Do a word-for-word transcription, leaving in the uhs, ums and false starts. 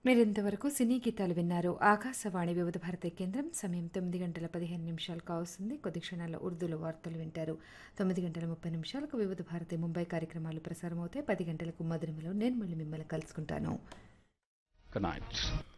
మీరింతవరకు సినీ గీతాలు విన్నారు. ఆకాశవాణి వివిధ భారతి కేంద్రం సమయం తొమ్మిది గంటల పదిహేను నిమిషాలు కావస్తుంది. కొద్ది క్షణాల్లో ఉర్దూలో వార్తలు వింటారు. తొమ్మిది గంటల ముప్పై నిమిషాలకు వివిధ భారతి ముంబై కార్యక్రమాలు ప్రసారమవుతాయి. పది గంటలకు మధురిమలో నేను మళ్ళీ మిమ్మల్ని కలుసుకుంటాను. Good night.